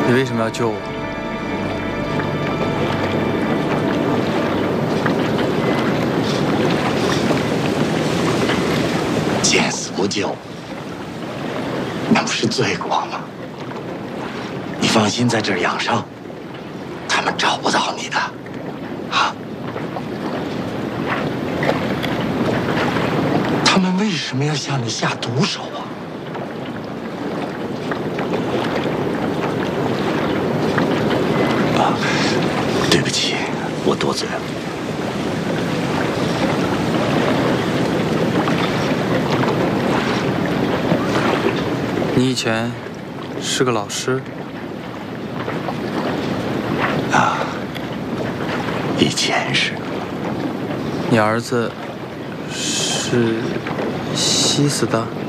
你为什么要救我？ 见死不救，那不是罪过吗？你放心在这儿养伤，他们找不到你的，啊？他们为什么要向你下毒手啊？对不起，我多嘴了。 你以前是个老师啊，以前是。 你儿子是吸死的？